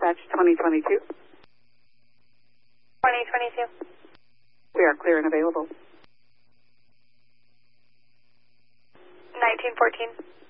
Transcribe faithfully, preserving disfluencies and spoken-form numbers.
dispatch twenty twenty-two. twenty twenty-two. We are clear and available. nineteen fourteen.